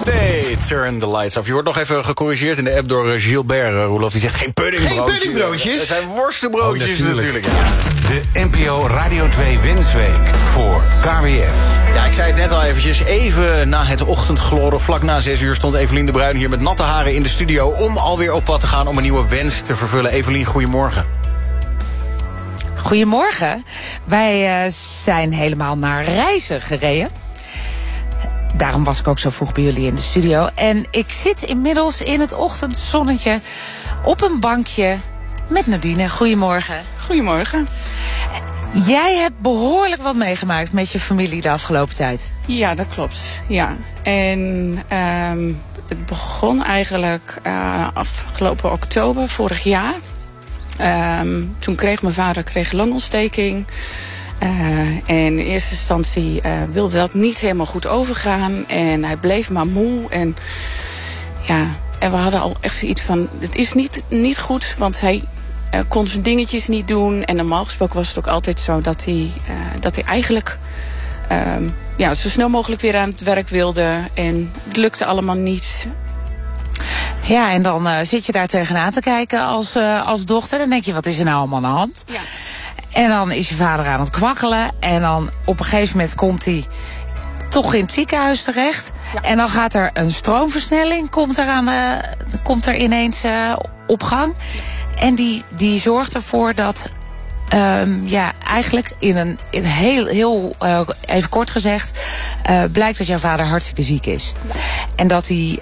Wednesday, turn the lights off. Je wordt nog even gecorrigeerd in de app door Gilbert, Roelof. Die zegt geen puddingbroodjes. Geen puddingbroodjes? Het zijn worstenbroodjes natuurlijk. Ja. De NPO Radio 2 Wensweek voor KWF. Ja, ik zei het net al eventjes. Even na het ochtendgloren, vlak na 6 uur... stond Evelien de Bruin hier met natte haren in de studio... om alweer op pad te gaan om een nieuwe wens te vervullen. Evelien, goedemorgen. Goedemorgen. Wij zijn helemaal naar Reizen gereden. Daarom was ik ook zo vroeg bij jullie in de studio. En ik zit inmiddels in het ochtendzonnetje op een bankje met Nadine. Goedemorgen. Goedemorgen. Jij hebt behoorlijk wat meegemaakt met je familie de afgelopen tijd. Ja, dat klopt. Ja. En het begon eigenlijk afgelopen oktober vorig jaar. Toen kreeg mijn vader longontsteking. En in eerste instantie wilde dat niet helemaal goed overgaan. En hij bleef maar moe. En we hadden al echt zoiets van... Het is niet goed, want hij kon zijn dingetjes niet doen. En normaal gesproken was het ook altijd zo dat hij eigenlijk... zo snel mogelijk weer aan het werk wilde. En het lukte allemaal niet. Ja, en dan zit je daar tegenaan te kijken als dochter. Dan denk je, wat is er nou allemaal aan de hand? Ja. En dan is je vader aan het kwakkelen. En dan op een gegeven moment komt hij toch in het ziekenhuis terecht. Ja. En dan gaat er een stroomversnelling, komt er ineens op gang. Ja. En die zorgt ervoor dat... eigenlijk in een heel even kort gezegd... blijkt dat jouw vader hartstikke ziek is. Ja. En dat hij...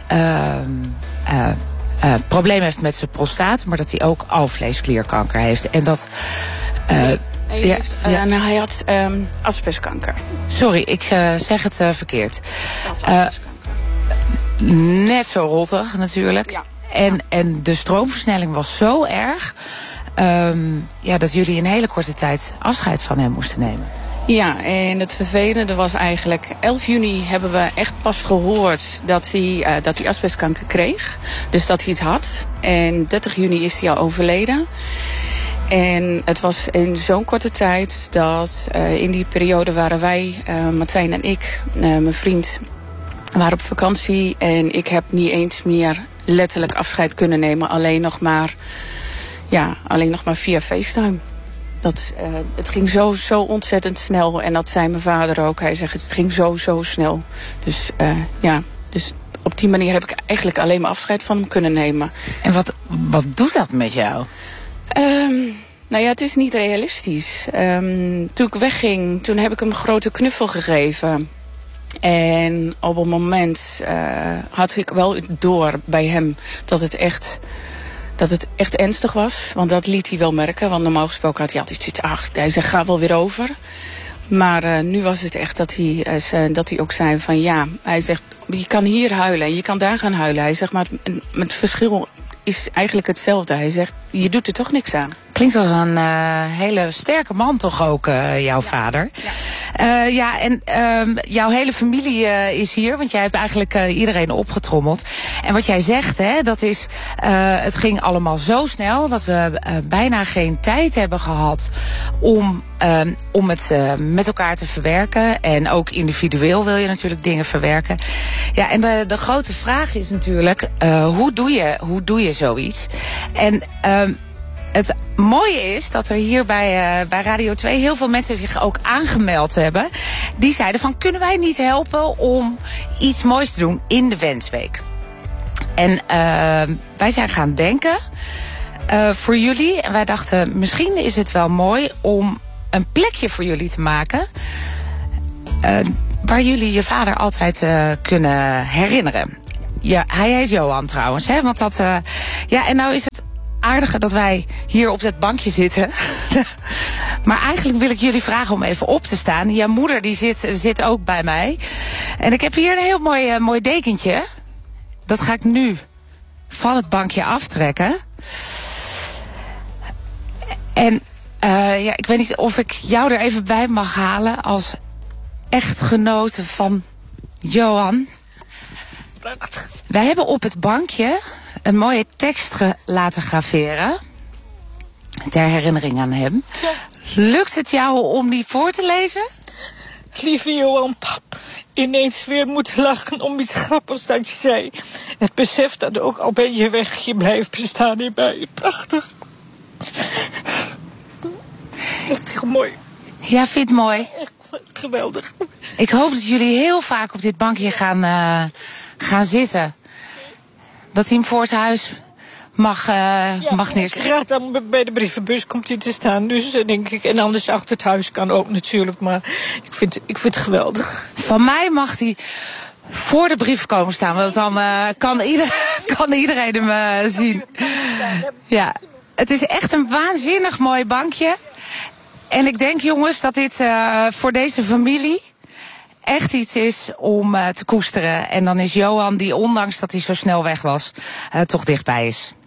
probleem heeft met zijn prostaat, maar dat hij ook alvleesklierkanker heeft. En dat... hij had asbestkanker. Sorry, ik zeg het verkeerd. Net zo rottig natuurlijk. Ja. En de stroomversnelling was zo erg... dat jullie in een hele korte tijd afscheid van hem moesten nemen. Ja, en het vervelende was eigenlijk... 11 juni hebben we echt pas gehoord dat hij asbestkanker kreeg. Dus dat hij het had. En 30 juni is hij al overleden. En het was in zo'n korte tijd dat in die periode waren wij, Martijn en ik, mijn vriend, waren op vakantie. En ik heb niet eens meer letterlijk afscheid kunnen nemen. Alleen nog maar via FaceTime. Het ging zo ontzettend snel. En dat zei mijn vader ook. Hij zegt, het ging zo snel. Dus op die manier heb ik eigenlijk alleen maar afscheid van hem kunnen nemen. En wat doet dat met jou? Het is niet realistisch. Toen ik wegging, toen heb ik hem een grote knuffel gegeven. En op een moment had ik wel door bij hem dat het echt ernstig was. Want dat liet hij wel merken. Want normaal gesproken had hij altijd zoiets... hij zegt, ga wel weer over. Maar nu was het echt dat hij ook zei van... hij zegt, je kan hier huilen en je kan daar gaan huilen. Hij zegt, maar het verschil is eigenlijk hetzelfde. Hij zegt, je doet er toch niks aan. Klinkt als een hele sterke man toch ook, jouw vader. Ja. En jouw hele familie is hier, want jij hebt eigenlijk iedereen opgetrommeld. En wat jij zegt, dat is, het ging allemaal zo snel dat we bijna geen tijd hebben gehad om het met elkaar te verwerken. En ook individueel wil je natuurlijk dingen verwerken. Ja, en de grote vraag is natuurlijk, hoe doe je zoiets? En het mooie is dat er hier bij Radio 2 heel veel mensen zich ook aangemeld hebben. Die zeiden van, kunnen wij niet helpen om iets moois te doen in de Wensweek? En wij zijn gaan denken voor jullie. En wij dachten, misschien is het wel mooi om een plekje voor jullie te maken. Waar jullie je vader altijd kunnen herinneren. Ja, hij heet Johan trouwens. Want dat, en nou is het aardige dat wij hier op dat bankje zitten. Maar eigenlijk wil ik jullie vragen om even op te staan. Jouw moeder die zit ook bij mij. En ik heb hier een heel mooi dekentje. Dat ga ik nu van het bankje aftrekken. En ik weet niet of ik jou er even bij mag halen als echtgenote van Johan. Wij hebben op het bankje een mooie tekst laten graveren. Ter herinnering aan hem. Ja. Lukt het jou om die voor te lezen? Lieve Johan, pap, ineens weer moeten lachen om iets grappigs dat je zei. Het besef dat ook al ben je weg, je blijft bestaan hierbij. Prachtig. Echt heel mooi. Ja, vind je het mooi? Echt geweldig. Ik hoop dat jullie heel vaak op dit bankje gaan zitten. Dat hij hem voor het huis mag neerzetten. Graag dan bij de brievenbus komt hij te staan. Dus denk ik. En anders achter het huis kan ook natuurlijk. Maar ik vind het geweldig. Van mij mag hij voor de brief komen staan. Want dan kan iedereen hem zien. Ja, het is echt een waanzinnig mooi bankje. En ik denk, jongens, dat dit voor deze familie echt iets is om te koesteren. En dan is Johan, die ondanks dat hij zo snel weg was, toch dichtbij is.